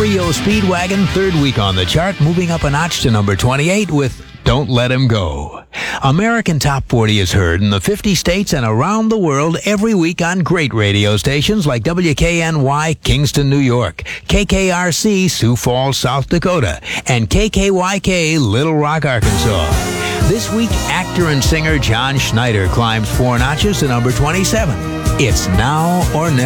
REO Speedwagon, third week on the chart, moving up a notch to number 28 with Don't Let Him Go. American Top 40 is heard in the 50 states and around the world every week on great radio stations like WKNY, Kingston, New York, KKRC, Sioux Falls, South Dakota, and KKYK, Little Rock, Arkansas. This week, actor and singer John Schneider climbs 4 notches to number 27. It's Now or Never.